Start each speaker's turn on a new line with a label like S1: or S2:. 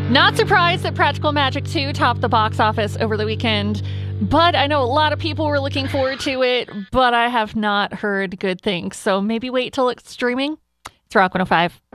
S1: Not surprised that Practical Magic 2 topped the box office over the weekend, but I know a lot of people were looking forward to it, but I have not heard good things. So maybe wait till it's streaming. It's Rock 105.